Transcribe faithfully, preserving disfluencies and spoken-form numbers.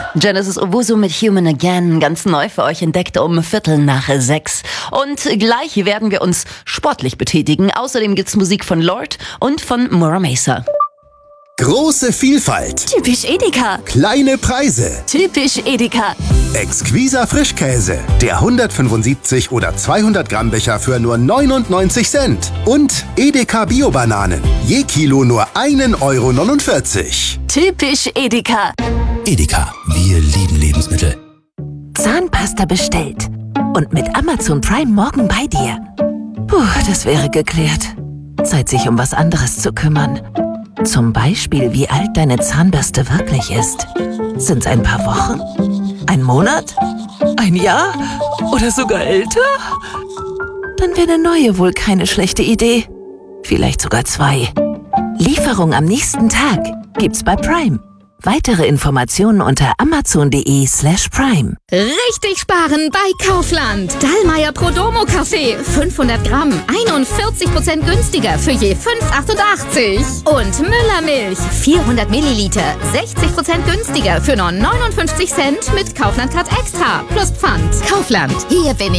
Genesis Owusu mit Human Again, ganz neu für euch entdeckt um Viertel nach sechs. Und gleich werden wir uns sportlich betätigen. Außerdem gibt's Musik von Lord und von Mura Mesa. Große Vielfalt. Typisch Edeka. Kleine Preise. Typisch Edeka. Exquiser Frischkäse. Der hundertfünfundsiebzig oder zweihundert Gramm Becher für nur neunundneunzig Cent. Und Edeka Bio-Bananen. Je Kilo nur ein Euro neunundvierzig. Typisch Edeka. Edeka, wir lieben Lebensmittel. Zahnpasta bestellt. Und mit Amazon Prime morgen bei dir. Puh, das wäre geklärt. Zeit, sich um was anderes zu kümmern. Zum Beispiel, wie alt deine Zahnbürste wirklich ist. Sind's ein paar Wochen? Ein Monat? Ein Jahr? Oder sogar älter? Dann wäre eine neue wohl keine schlechte Idee. Vielleicht sogar zwei. Lieferung am nächsten Tag gibt's bei Prime. Weitere Informationen unter amazon.de slash prime. Richtig sparen bei Kaufland. Dallmayr Prodomo Kaffee. fünfhundert Gramm. einundvierzig Prozent günstiger für je fünf Euro achtundachtzig. Und Müller Milch. vierhundert Milliliter. sechzig Prozent günstiger für nur neunundfünfzig Cent mit Kaufland Card Extra. Plus Pfand. Kaufland. Hier bin ich.